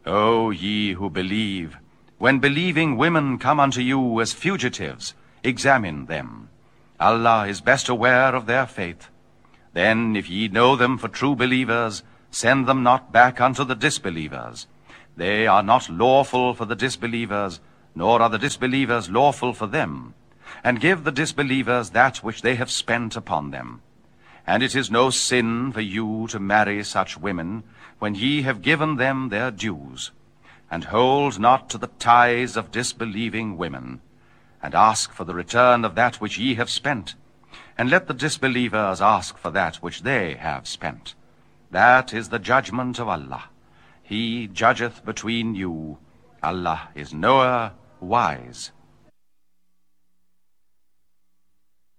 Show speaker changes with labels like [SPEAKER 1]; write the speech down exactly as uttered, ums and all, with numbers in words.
[SPEAKER 1] O ye who believe, when believing women come unto you as fugitives, examine them. Allah is best aware of their faith. Then, if ye know them for true believers, send them not back unto the disbelievers. They are not lawful for the disbelievers, nor are the disbelievers lawful for them. And give the disbelievers that which they have spent upon them. And it is no sin for you to marry such women, when ye have given them their dues. And hold not to the ties of disbelieving women, and ask for the return of that which ye have spent, and let the disbelievers ask for that which they have spent. That is the judgment of Allah. He judgeth between you. Allah is knower, wise.